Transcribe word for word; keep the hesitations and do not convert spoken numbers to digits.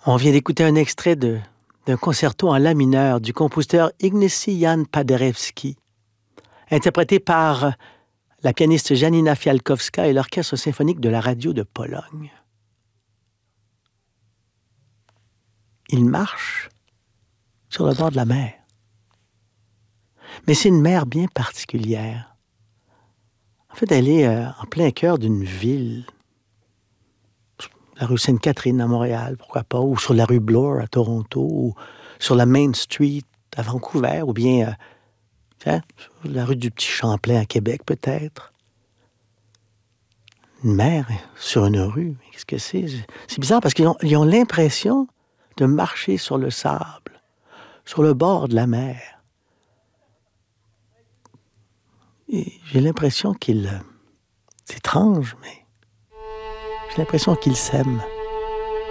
On vient d'écouter un extrait de, d'un concerto en la mineur du compositeur Ignacy Jan Paderewski, interprété par la pianiste Janina Fialkowska et l'Orchestre symphonique de la radio de Pologne. Il marche sur le bord de la mer. Mais c'est une mer bien particulière. En fait, elle est euh, en plein cœur d'une ville. La rue Sainte-Catherine à Montréal, pourquoi pas, ou sur la rue Bloor à Toronto, ou sur la Main Street à Vancouver, ou bien euh, hein, sur la rue du Petit Champlain à Québec, peut-être. Une mer sur une rue, qu'est-ce que c'est? C'est bizarre parce qu'ils ont, ils ont l'impression de marcher sur le sable, sur le bord de la mer. Et j'ai l'impression qu'ils... C'est étrange, mais j'ai l'impression qu'ils s'aiment.